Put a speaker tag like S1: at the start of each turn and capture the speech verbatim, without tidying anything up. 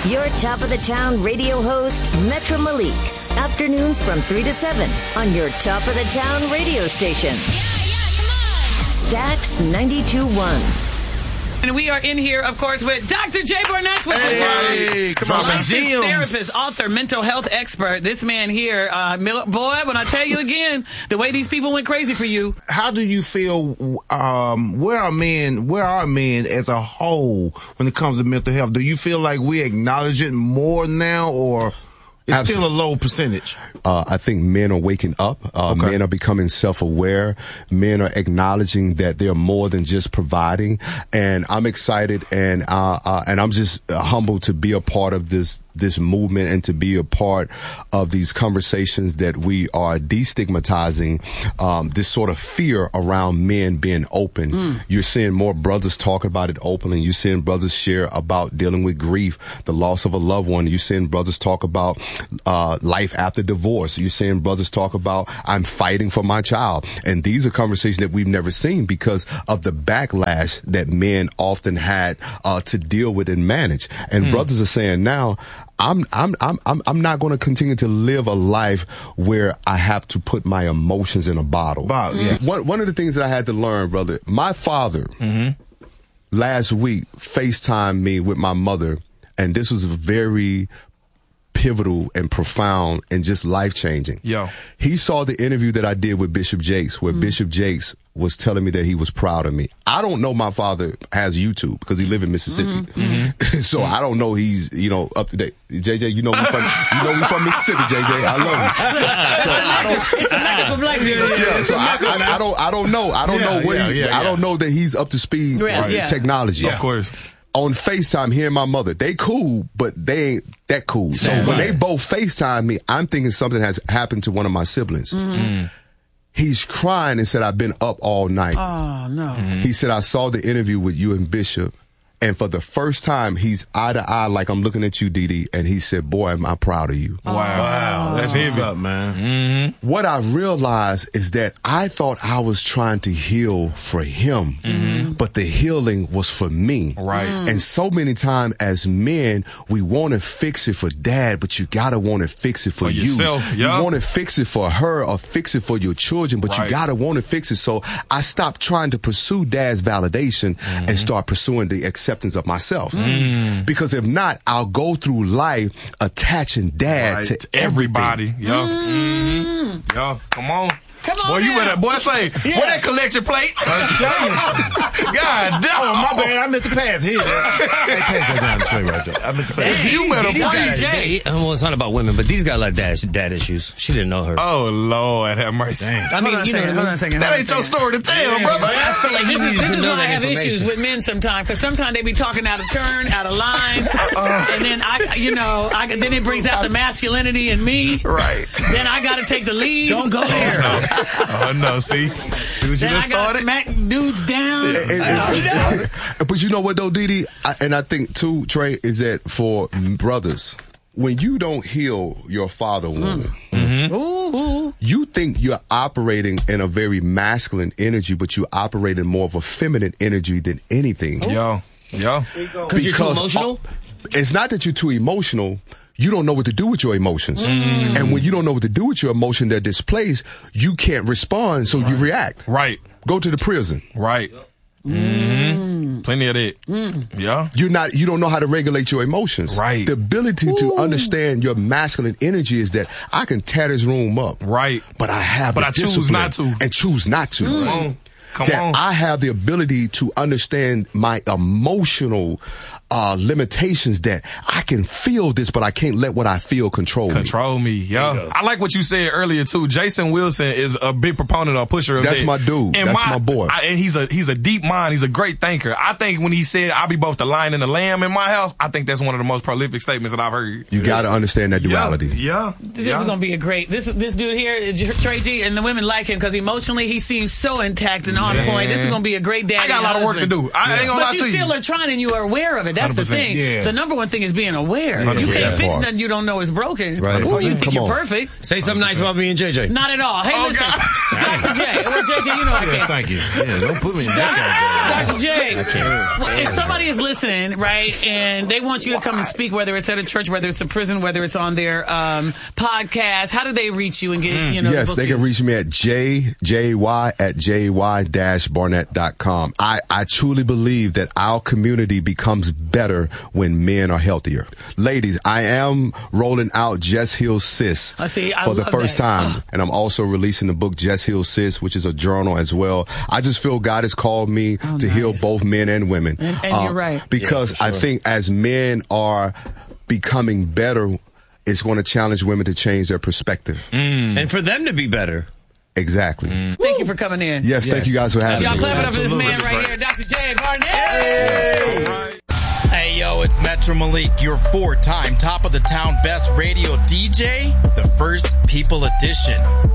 S1: Your top of the town radio host, Metro Malik. Afternoons from three to seven on your top of the town radio station.
S2: Yeah, yeah, come on.
S1: Stax ninety-two point one.
S3: And we are in here, of course, with Doctor Jay Barnett. With
S4: hey,
S3: us.
S4: come on,
S3: licensed
S4: gems.
S3: therapist, author, mental health expert. This man here, uh, boy, when I tell you again, the way these people went crazy for you.
S4: How do you feel, um, where are men, where are men as a whole when it comes to mental health? Do you feel like we acknowledge it more now, or it's Absolutely. still a low percentage?
S5: Uh, I think men are waking up. Uh, okay. Men are becoming self-aware. Men are acknowledging that they're more than just providing. And I'm excited, and uh, uh, and I'm just humbled to be a part of this this movement and to be a part of these conversations that we are destigmatizing um, this sort of fear around men being open. Mm. You're seeing more brothers talk about it openly. You're seeing brothers share about dealing with grief, the loss of a loved one. You're seeing brothers talk about uh, life after divorce. You're seeing brothers talk about, I'm fighting for my child. And these are conversations that we've never seen because of the backlash that men often had uh, to deal with and manage. And mm. brothers are saying now, I'm I'm I'm I'm I'm not going to continue to live a life where I have to put my emotions in a bottle.
S4: Bottle, yeah.
S5: One one of the things that I had to learn, brother, my father mm-hmm. last week FaceTimed me with my mother, and this was very pivotal and profound and just life changing.
S4: Yo,
S5: he saw the interview that I did with Bishop Jakes, where mm. Bishop Jakes was telling me that he was proud of me. I don't know my father has YouTube because he live in Mississippi. Mm-hmm. Mm-hmm. so I don't know he's, you know, up to date. J J, you know we from, you know we from Mississippi, J J. I love you. So I don't,
S3: it's a lack of black people.
S5: Yeah, so I, I, I don't, I don't know. I don't
S4: yeah,
S5: know where
S4: yeah,
S5: he,
S4: yeah, yeah.
S5: I don't know that he's up to speed
S3: right,
S5: with
S3: yeah.
S5: technology.
S4: Yeah. Of course.
S5: On FaceTime, hearing my mother, they cool, but they ain't that cool. So
S4: yeah,
S5: when
S4: right.
S5: they both FaceTime me, I'm thinking something has happened to one of my siblings.
S3: Mm-hmm. Mm.
S5: He's crying and said, I've been up all night.
S3: Oh, no.
S5: Mm-hmm. He said, I saw the interview with you and Bishop, and for the first time, he's eye to eye like I'm looking at you, Didi, and he said, boy, am I proud of you.
S4: Wow. Wow. That's heavy. What's up, man?
S5: Mm-hmm. What I realized is that I thought I was trying to heal for him, mm-hmm. but the healing was for me.
S4: Right.
S5: Mm. And so many times as men, we want to fix it for dad, but you gotta want to fix it for,
S4: for
S5: you.
S4: Yourself,
S5: you
S4: yeah.
S5: want to fix it for her or fix it for your children, but
S4: right.
S5: you gotta want to fix it. So I stopped trying to pursue dad's validation mm-hmm. and start pursuing the acceptance of myself. Mm. Because if not, I'll go through life attaching dad
S4: right.
S5: to
S4: to everybody.
S5: everything.
S4: Yo. Mm-hmm. Yo, come on.
S3: Come on,
S4: boy, you
S3: now.
S4: better, boy, say, yeah. where that collection plate? I'm telling you. God damn.
S6: Oh, my bad. I meant to pass here. Hey, pass that down the tray right there. I meant to pass.
S4: Hey, you better breathe, Jay.
S7: Well, it's not about women, but these got like dad, dad issues. She didn't know her.
S4: Oh, Lord, have mercy.
S6: Dang.
S3: I mean, hold on a second. Hold on a second.
S4: That ain't your story to tell, yeah, brother.
S3: I feel like this is, this is why I have issues
S7: information.
S3: with men sometimes, because sometimes they be talking out of turn, out of line, uh, and then I, you know, I, then it brings out the masculinity in me.
S4: Right.
S3: Then I got to take the lead.
S7: Don't go there.
S4: Oh, no. See? See what you
S3: then
S4: just
S3: I got
S4: started?
S3: smack dudes down.
S5: And- and- and- and- but you know what though, Didi? I, and I think too, Trey, is that for brothers, when you don't heal your father wound,
S3: mm. Ooh.
S5: you think you're operating in a very masculine energy, but you operate in more of a feminine energy than anything.
S4: Yo. Yo.
S7: Because you're too emotional?
S5: It's not that you're too emotional. You don't know what to do with your emotions. Mm. And when you don't know what to do with your emotion that displays, you can't respond, so right. you react.
S4: Right.
S5: Go to the prison.
S4: Right. Mm-hmm. Plenty of that. Mm. Yeah.
S5: You're not, you don't know how to regulate your emotions.
S4: Right.
S5: The ability Ooh. to understand your masculine energy is that I can tear this room up.
S4: Right.
S5: But I have
S4: But
S5: the
S4: I choose
S5: discipline
S4: not to.
S5: And choose not to.
S4: Mm. Come on. Come
S5: that
S4: on.
S5: I have the ability to understand my emotional uh, limitations, that I can feel this, but I can't let what I feel control,
S4: control me.
S5: me.
S4: Yeah. I like what you said earlier too. Jason Wilson is a big proponent or pusher of
S5: That's
S4: that.
S5: my dude.
S4: And
S5: That's
S4: my,
S5: my boy.
S4: I, and he's a he's a deep mind. He's a great thinker. I think when he said I'll be both the lion and the lamb in my house, I think that's one of the most prolific statements that I've heard.
S5: You got to understand that duality.
S4: Yeah. yeah.
S3: This
S4: yeah.
S3: is going to be a great, this this dude here, Trey G, and the women like him because emotionally he seems so intact and
S4: yeah.
S3: on point. This is going to be a great daddy.
S6: I got a lot of work to do. I ain't gonna
S3: But
S6: lie
S3: you
S6: to you.
S3: still are trying and you are aware of it. That's the
S6: one hundred percent,
S3: thing.
S6: yeah.
S3: The number one thing is being aware.
S6: Yeah.
S3: You can't
S5: That
S3: fix
S5: part.
S3: nothing you don't know is broken.
S7: Right.
S3: Or you think
S5: Come
S3: you're
S5: on.
S3: perfect.
S7: Say something nice about me and J J.
S3: Not at all. Hey,
S6: Oh,
S3: listen.
S6: God.
S3: Doctor J. Well, J J, you know I
S4: Yeah,
S3: can't.
S4: thank you. Yeah, don't put me in that
S3: Doctor J, well, if somebody is listening, right, and they want you to come and speak, whether it's at a church, whether it's a prison, whether it's on their um, podcast, how do they reach you and get, you know,
S5: Yes,
S3: book
S5: they
S3: you?
S5: can reach me at j j y at j y dash barnett dot com. I, I truly believe that our community becomes better when men are healthier. Ladies, I am rolling out Just Heal Sis
S3: I see, I
S5: for the
S3: love
S5: first
S3: that.
S5: time. And I'm also releasing the book Just Heal Sis, which is a journal as well. I just feel God has called me
S3: Oh,
S5: to
S3: nice.
S5: heal both men and women.
S3: And- and you're right.
S5: Because
S7: Yeah, for
S5: I
S7: sure.
S5: think as men are becoming better, it's going to challenge women to change their perspective.
S7: And for them to be better.
S5: Exactly.
S3: Thank you for coming in.
S5: Yes, thank you guys for having
S3: Y'all
S5: me.
S3: clap it up for this man
S4: Absolutely.
S3: right here, Doctor J. Barnett.
S8: Hey yo, it's Metro Malik, your four-time top of the town best radio D J, the First People Edition.